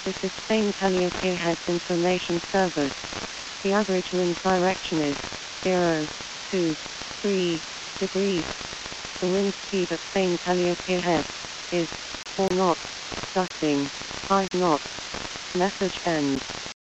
This is Spain Calliope Heads Information Service. The average wind direction is 0, 2, 3 degrees. The wind speed at Spain Calliope Head is 4 knots, gusting 5 knots. Message ends.